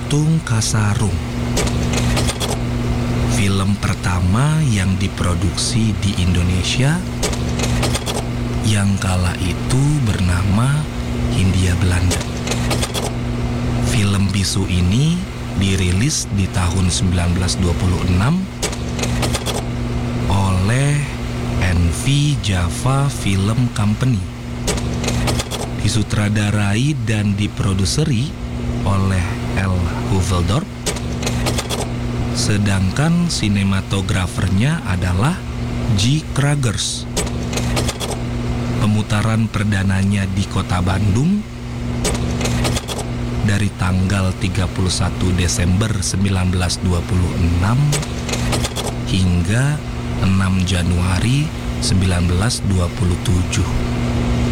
Jantung Kasarung. Film pertama yang diproduksi di Indonesia yang kala itu bernama Hindia Belanda. Film bisu ini dirilis di tahun 1926 oleh NV Java Film Company. Disutradarai dan diproduseri oleh L. Huveldorp. Sedangkan sinematografernya adalah G. Kragers. Pemutaran perdananya di Kota Bandung dari tanggal 31 Desember 1926 hingga 6 Januari 1927.